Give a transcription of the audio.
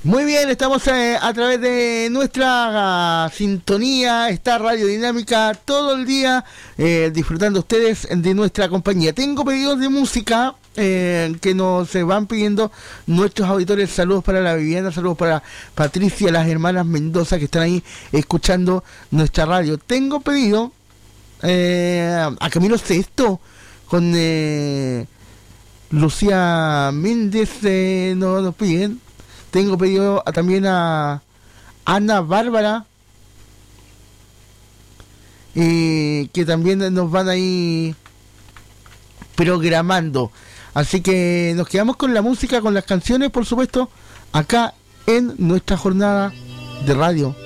Muy bien, estamos a través de nuestra sintonía, esta Radio Dinámica, todo el día disfrutando ustedes de nuestra compañía. Tengo pedidos de música que nos van pidiendo nuestros auditores. Saludos para la Viviana, saludos para Patricia, las hermanas Mendoza que están ahí escuchando nuestra radio. Tengo pedido a Camilo Sesto con Lucía Méndez, nos piden. Tengo pedido también a Ana Bárbara, que también nos van ahí programando. Así que nos quedamos con la música, con las canciones, por supuesto, acá en nuestra jornada de radio